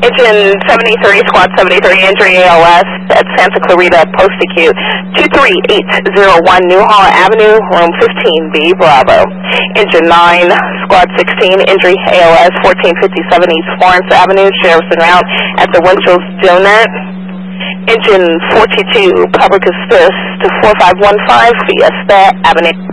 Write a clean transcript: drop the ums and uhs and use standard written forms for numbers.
Engine 73, squad 73, injury ALS at Santa Clarita, post acute, 23801 New Holland Avenue, room 15B, Bravo. Engine 9, squad 16, injury ALS 1457 East Florence Avenue, Sheriff's en route at the Winchell's Donut. Engine 42, public assist to 4515 Fiesta Avenue.